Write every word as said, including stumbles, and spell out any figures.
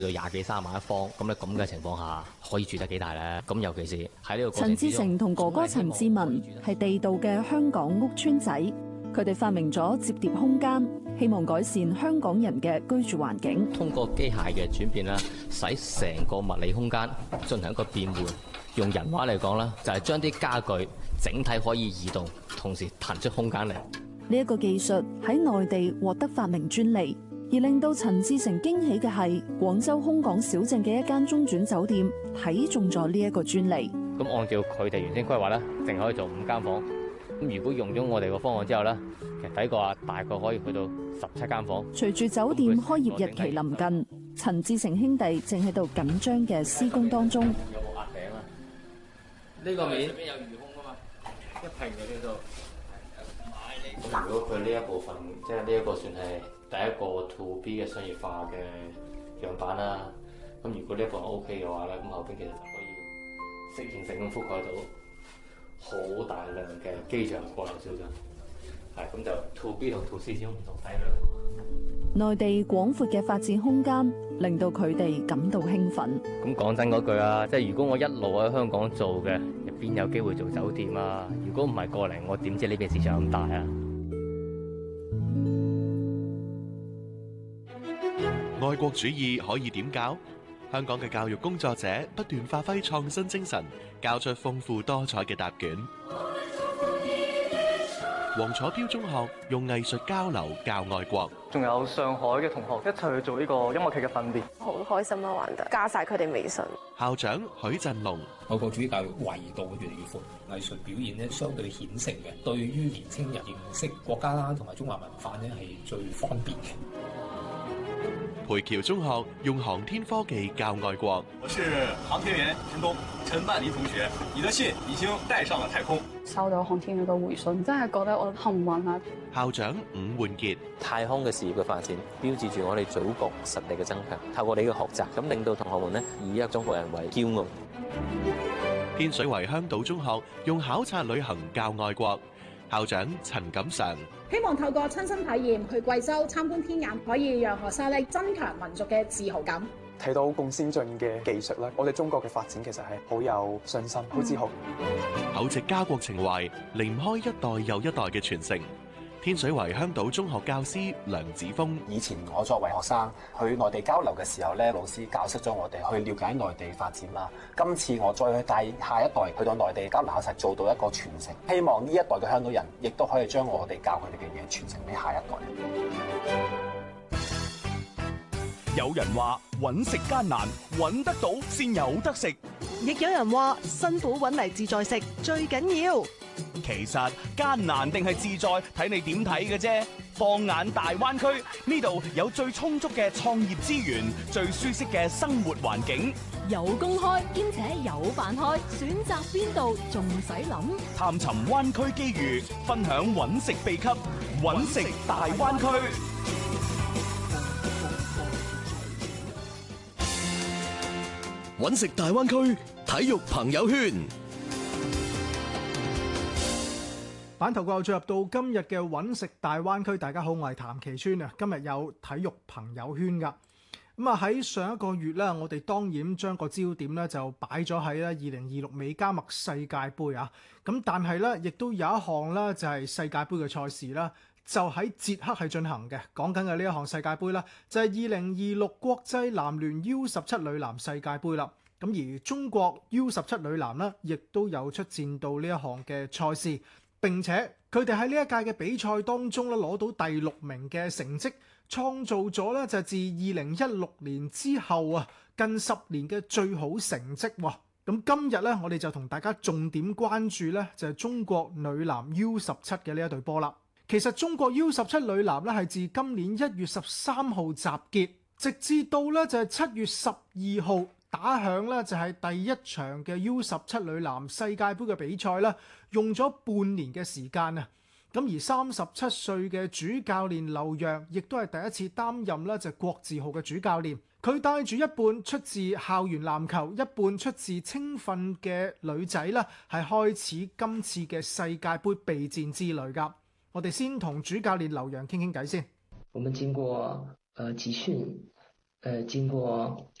到廿幾三萬一方，咁咧咁嘅情況下，可以住得幾大咧？咁尤其是喺呢個過程之中， 陳志成同哥哥陳志文係地道嘅香港屋邨仔，佢哋發明咗摺疊空間，希望改善香港人嘅居住環境。 通過機械嘅轉變啦，使成個物理空間進行一個變換。用人話嚟講啦，就係將啲家具整體可以移動，同時騰出空間嚟。 呢一個技術喺內地獲得發明專利。而令到陳志成驚喜嘅係，廣州空港小鎮嘅一間中轉酒店睇中咗呢一個專利。 咁按照佢哋原先規劃咧，淨可以做五間房。咁如果用咗我哋個方案之後咧，其實抵過啊，大概可以去到十七間房。 隨住酒店開業日期臨近，陳志成兄弟正喺度緊張嘅施工當中。 有冇壓頂啊？呢個面邊有餘空噶嘛？一平嘅呢度。咁如果佢呢一部分，即係呢一個算係第一個 to B 嘅商業化嘅樣板啦。咁如果呢一個 OK 嘅話咧，咁後邊其實就可以適應性咁覆蓋到好大量嘅機場過流小鎮。係咁就 to B 同 to C 始終唔同體量。 內地廣闊嘅發展空間令到佢哋感到興奮。 咁講真嗰句啊，即係如果我一路喺香港做嘅，邊有機會做酒店啊？如果唔係過嚟，我點知呢邊市場咁大啊？ 愛國主義可以點教？香港嘅教育工作者不斷發揮創新精神，交出豐富多彩嘅答卷。黃楚標中學用藝術交流教愛國， 仲有上海嘅同學一齊去做呢個音樂劇嘅訓練， 好開心啊！玩得加晒佢哋微信。 校長許振龍， 愛國主義教育維度越嚟越闊，藝術表現咧相對顯性嘅，對於年青人認識國家啦同埋中華文化咧係最方便嘅。 培僑中學用航天科技教愛國。 我是航天員陳東陳曼妮同學，你的信已經帶上了太空。 收到航天員嘅回信，真係覺得我幸運啊！ 校長伍煥傑， 太空嘅事業嘅發展，標誌住我哋祖國實力嘅增強。透過你嘅學習，咁令到同學們呢以一個中國人為驕傲。 天水圍香島中學用考察旅行教愛國。校長陳錦常， 希望透過親身體驗去貴州參觀天眼，可以讓學生咧增強民族嘅自豪感。 睇到咁先進嘅技術啦，我哋中國嘅發展其實係好有信心、好自豪。 厚植家國情懷，離唔開一代又一代嘅傳承。天水圍香島中學教師梁子峰， 以前我作為學生去內地交流嘅時候咧，老師教識咗我哋去了解內地發展啦。今次我再去帶下一代去到內地交流，實做到一個傳承。希望呢一代嘅香港人亦都可以將我哋教佢哋嘅嘢傳承俾下一代。 有人話揾食艱難，揾得到先有得食； 亦有人話辛苦揾嚟自在食最緊要。 其實艱難定係自在，睇你點睇嘅啫。放眼大灣區，呢度有最充足嘅創業資源，最舒適嘅生活環境， 有公開兼且有飯開，選擇邊度仲使諗？ 探尋灣區機遇，分享揾食秘笈，揾食大灣區。 揾食大灣區體育朋友圈。 版頭過後進入到今日嘅揾食大灣區，大家好，我係譚其川啊。今日有體育朋友圈噶，咁啊喺上一個月咧，我哋當然將個焦點咧就擺咗喺咧二零二六美加墨世界盃啊。咁但係咧，亦都有一項咧就係世界盃嘅賽事啦，就喺捷克係進行嘅。講緊嘅呢一項世界盃啦，就係二零二六國際籃聯 U 十七女籃世界盃啦。咁而中國 U 十七女籃呢，亦都有出戰到呢一項嘅賽事。並且佢哋喺呢一屆嘅比賽當中咧攞到第六名嘅成績，創造咗咧就自二零一六年之後啊近十年嘅最好成績喎。咁今日咧我哋就同大家重點關注咧就係中國女籃 U 十七嘅呢一隊波啦。其實中國 U 十七女籃咧係自今年一月十三號集結，直至到咧就係七月十二號。打響咧就係第一場嘅 U 十七女籃世界盃嘅比賽啦，用咗半年嘅時間啊！咁而三十七歲嘅主教練劉洋，亦都係第一次擔任咧就係國字號嘅主教練。佢帶住一半出自校園籃球，一半出自青訓嘅女仔啦，係開始今次嘅世界盃備戰之旅噶。我哋先同主教練劉洋傾傾偈先。 我們經過呃集訓。 呃，經過